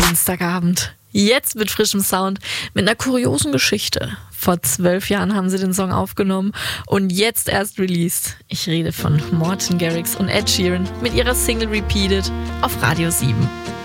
Dienstagabend. Jetzt mit frischem Sound, mit einer kuriosen Geschichte. Vor 12 Jahren haben sie den Song aufgenommen und jetzt erst released. Ich rede von Martin Garrix und Ed Sheeran mit ihrer Single Repeated auf Radio 7.